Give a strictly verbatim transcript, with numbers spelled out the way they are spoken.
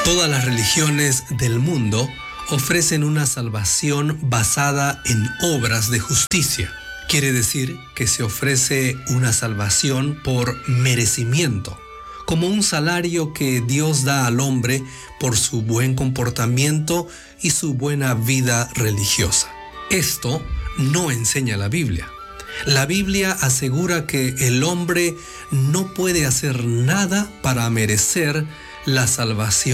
Todas las religiones del mundo ofrecen una salvación basada en obras de justicia. Quiere decir que se ofrece una salvación por merecimiento, como un salario que Dios da al hombre por su buen comportamiento y su buena vida religiosa. Esto no enseña la Biblia. La Biblia asegura que el hombre no puede hacer nada para merecer la salvación